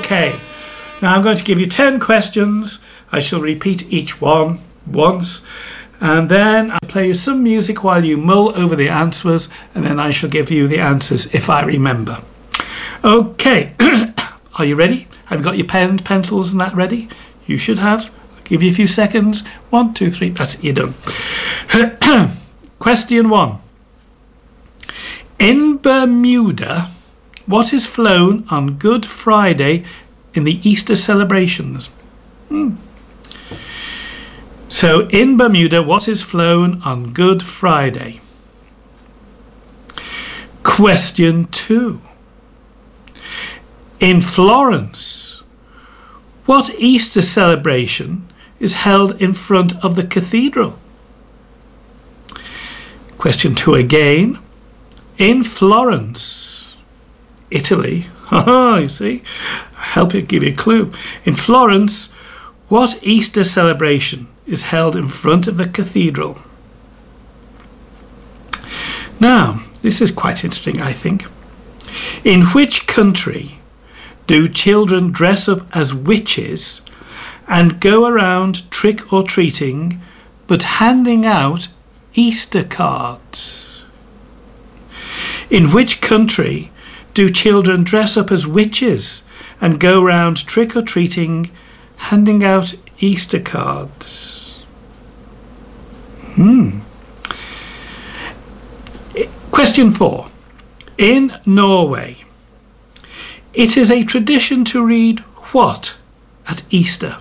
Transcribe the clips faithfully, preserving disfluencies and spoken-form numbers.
Okay, now I'm going to give you ten questions. I shall repeat each one once, and then I'll play you some music while you mull over the answers, and then I shall give you the answers if I remember. Okay, are you ready? Have you got your pens, pencils and that ready? You should have. I'll give you a few seconds. One, two, three, that's it, you're done. Question one. In Bermuda, what is flown on Good Friday in the Easter celebrations? Hmm. So, in Bermuda, what is flown on Good Friday? Question two. In Florence, what Easter celebration is held in front of the cathedral? Question two again. In Florence, Italy, you see, I'll help you, give you a clue. In Florence, what Easter celebration is held in front of the cathedral? Now, this is quite interesting, I think. In which country do children dress up as witches and go around trick-or-treating but handing out Easter cards? In which country do children dress up as witches and go around trick-or-treating handing out Easter cards? Hmm. Question four. In Norway, it is a tradition to read what at Easter?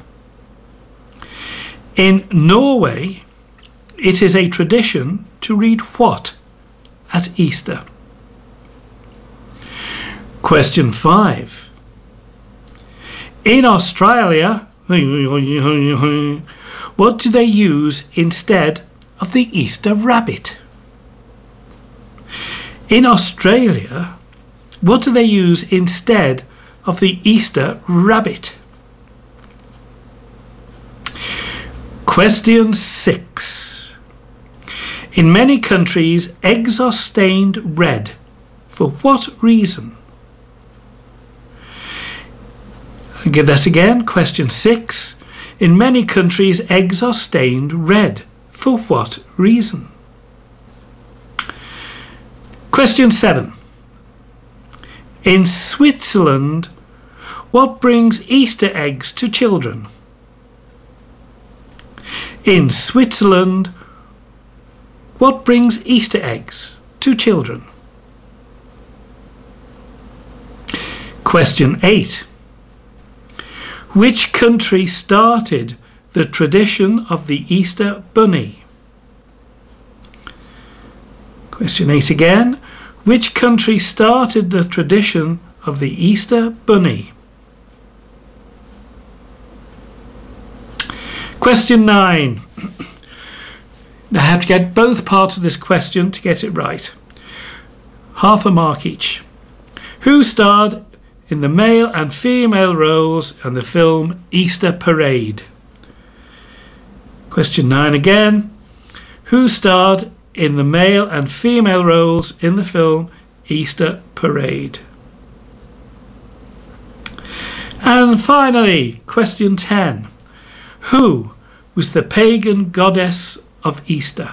In Norway, it is a tradition to read what at Easter? Question five. In Australia, what do they use instead of the Easter rabbit? In Australia, what do they use instead of the Easter rabbit? Question six. In many countries, eggs are stained red. For what reason? I'll give that again. Question six. In many countries, eggs are stained red. For what reason? Question seven. In Switzerland, what brings Easter eggs to children? In Switzerland, what brings Easter eggs to children? Question eight. Which country started the tradition of the Easter bunny? Question eight again. Which country started the tradition of the Easter bunny? Question nine. I have to get both parts of this question to get it right. Half a mark each. Who starred in the male and female roles in the film Easter Parade? Question nine again. Who starred in the male and female roles in the film Easter Parade? And finally, question ten. Who was the pagan goddess of Easter?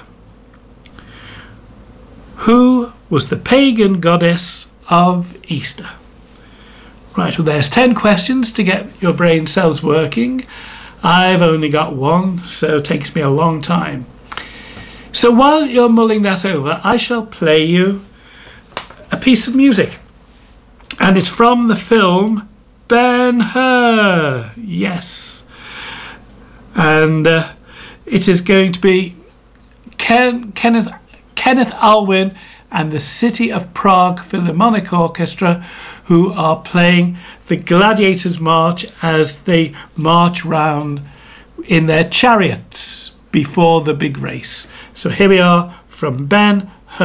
Who was the pagan goddess of Easter? Right, well, there's ten questions to get your brain cells working. I've only got one, so it takes me a long time. So while you're mulling that over, I shall play you a piece of music. And it's from the film Ben-Hur. Yes. And uh, it is going to be Ken, Kenneth, Kenneth Alwyn and the City of Prague Philharmonic Orchestra, who are playing the Gladiators March as they march round in their chariots before the big race. So here we are from Ben-Hur.